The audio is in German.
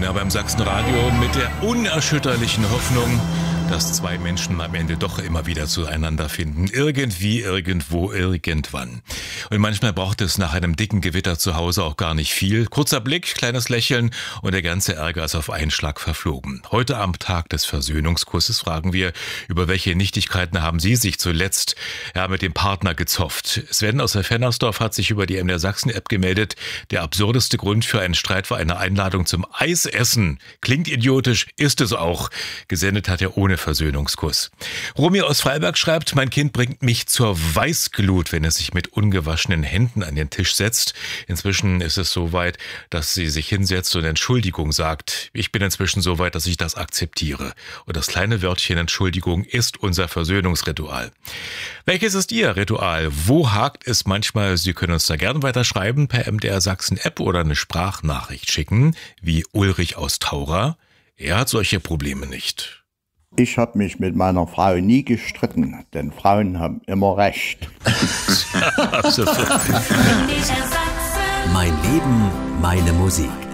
Sabrina beim Sachsenradio mit der unerschütterlichen Hoffnung, dass zwei Menschen am Ende doch immer wieder zueinander finden. Irgendwie, irgendwo, irgendwann. Und manchmal braucht es nach einem dicken Gewitter zu Hause auch gar nicht viel. Kurzer Blick, kleines Lächeln und der ganze Ärger ist auf einen Schlag verflogen. Heute am Tag des Versöhnungskusses fragen wir, über welche Nichtigkeiten haben Sie sich zuletzt mit dem Partner gezofft. Sven aus Fennersdorf hat sich über die MDR Sachsen-App gemeldet. Der absurdeste Grund für einen Streit war eine Einladung zum Eisessen. Klingt idiotisch, ist es auch. Gesendet hat er ohne Versöhnungskuss. Romy aus Freiberg schreibt, mein Kind bringt mich zur Weißglut, wenn es sich mit ungewaschenen Händen an den Tisch setzt. Inzwischen ist es so weit, dass sie sich hinsetzt und Entschuldigung sagt. Ich bin inzwischen so weit, dass ich das akzeptiere. Und das kleine Wörtchen Entschuldigung ist unser Versöhnungsritual. Welches ist Ihr Ritual? Wo hakt es manchmal? Sie können uns da gerne weiterschreiben per MDR Sachsen App oder eine Sprachnachricht schicken, wie Ulrich aus Taura. Er hat solche Probleme nicht. Ich habe mich mit meiner Frau nie gestritten, denn Frauen haben immer recht. Mein Leben, meine Musik.